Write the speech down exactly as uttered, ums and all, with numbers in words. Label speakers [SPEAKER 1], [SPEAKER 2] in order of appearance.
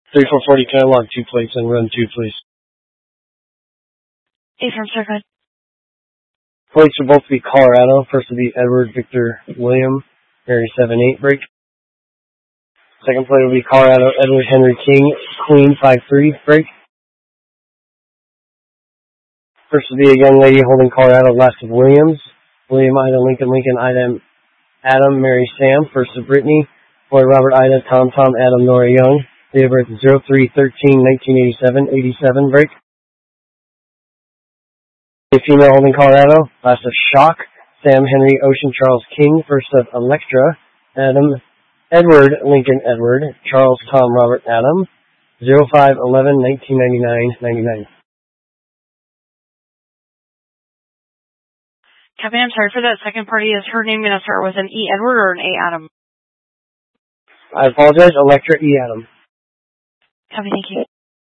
[SPEAKER 1] three four forty, can I log two plates and run two, please?
[SPEAKER 2] A-firm, sir, go ahead.
[SPEAKER 1] Plates will both be Colorado. First will be Edward Victor William, Mary seven eight, break. Second plate will be Colorado Edward Henry King, Queen five three, break. First will be a young lady holding Colorado, last of Williams. William Ida Lincoln Lincoln Ida Adam Mary Sam, first of Brittany. Boy Robert Ida Tom Tom Adam Nora Young. Date of birth zero three thirteen nineteen eighty-seven, eighty-seven, break. A female holding Colorado, last of Shock, Sam Henry Ocean Charles King, first of Electra, Adam Edward Lincoln Edward, Charles Tom Robert Adam, zero five eleven nineteen ninety-nine, ninety-nine.
[SPEAKER 2] Copy, I'm sorry for that second party. Is her name going to start with an E Edward or an A Adam?
[SPEAKER 1] I apologize, Electra E Adam.
[SPEAKER 2] Copy, thank you.